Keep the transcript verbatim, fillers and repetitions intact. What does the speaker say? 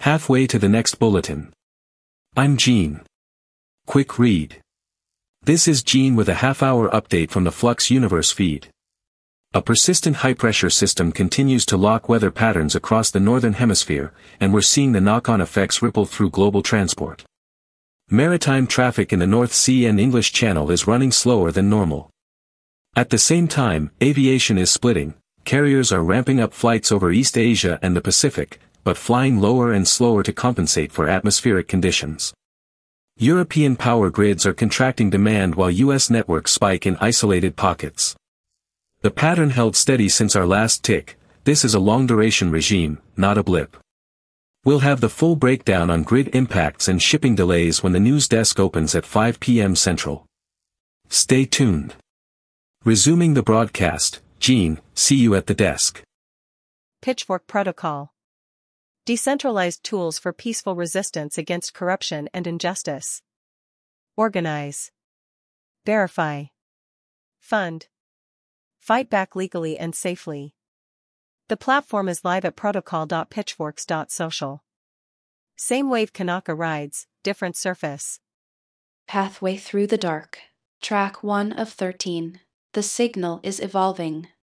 Halfway to the next bulletin. I'm Gene. Quick read. This is Gene with a half-hour update from the Flux Universe feed. A persistent high-pressure system continues to lock weather patterns across the northern hemisphere, and we're seeing the knock-on effects ripple through global transport. Maritime traffic in the North Sea and English Channel is running slower than normal. At the same time, aviation is splitting. Carriers are ramping up flights over East Asia and the Pacific, but flying lower and slower to compensate for atmospheric conditions. European power grids are contracting demand while U S networks spike in isolated pockets. The pattern held steady since our last tick. This is a long-duration regime, not a blip. We'll have the full breakdown on grid impacts and shipping delays when the news desk opens at five p m Central. Stay tuned. Resuming the broadcast, Gene, see you at the desk. Pitchfork Protocol. Decentralized tools for peaceful resistance against corruption and injustice. Organize. Verify. Fund. Fight back legally and safely. The platform is live at protocol dot pitchforks dot social. Same wave Kanaka rides, different surface. Pathway through the dark. Track one of thirteen. The signal is evolving.